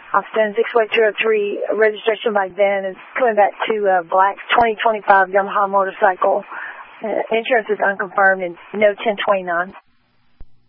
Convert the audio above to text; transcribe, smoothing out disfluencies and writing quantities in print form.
Austin 68203, registration by Ben is coming back to black 2025 Yamaha motorcycle. Insurance is unconfirmed and no 1029.